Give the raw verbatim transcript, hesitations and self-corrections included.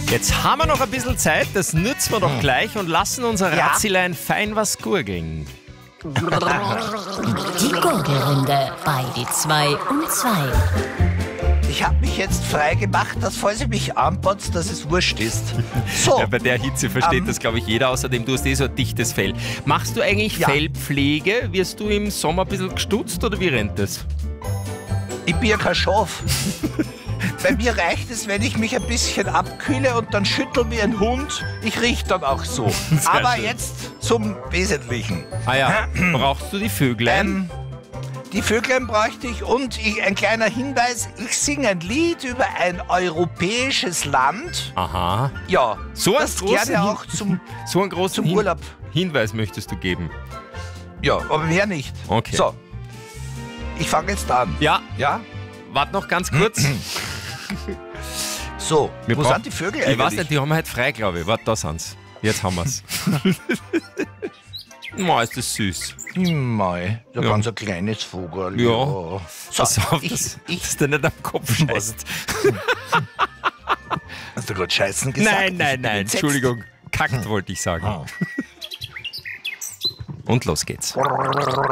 Jetzt haben wir noch ein bisschen Zeit, das nutzen wir doch gleich und lassen unser Ja? Ratzilein fein was gurgeln. Die Gurgelrunde bei die zwei und zwei. Ich habe mich jetzt frei gemacht, dass falls ich mich anpotzt, dass es wurscht ist. So, Ja, bei der Hitze versteht Ähm. das, glaube ich, jeder. Außerdem, du hast eh so ein dichtes Fell. Machst du eigentlich Ja. Fellpflege? Wirst du im Sommer ein bisschen gestutzt oder wie rennt das? ich bin ja kein Schaf. Bei mir reicht es, wenn ich mich ein bisschen abkühle und dann schüttel wie ein Hund. Ich riech dann auch so. Sehr Aber schön. jetzt zum Wesentlichen. Ah ja, brauchst du die Vöglein? Ähm, die Vöglein bräuchte ich und ich, ein kleiner Hinweis, ich singe ein Lied über ein europäisches Land. Aha. Ja, So einen das großen gerne Hin- auch zum, So einen großen zum Hin Urlaub. Hinweis möchtest du geben. Ja, aber mehr nicht. Okay. So, ich fange jetzt an. Ja, Ja? warte noch ganz kurz. So, Wir wo brauchen- sind die Vögel Ich eigentlich? weiß nicht, die haben wir heute frei, glaube ich. Warte, da sind's. Jetzt haben wir's. Boah, ist das süß. Mei, da Ja. ganz ein kleines Vogel. Ja. So, Pass auf, ich, dass, ich, dass der nicht am Kopf scheißt. hast du gerade Scheißen gesagt? Nein, Ich nein, bin nein, entsetzt. Entschuldigung. Kackt wollte ich sagen. Ah. Und los geht's.